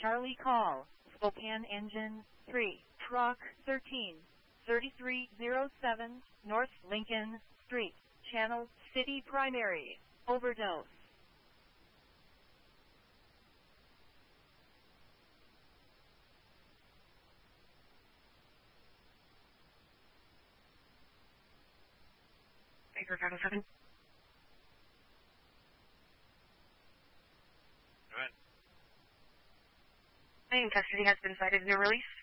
Charlie call, Spokane Engine 3, Truck 13, 3307, North Lincoln Street, Channel City Primary, overdose. Baker 507. Go ahead. In custody has been cited, new release.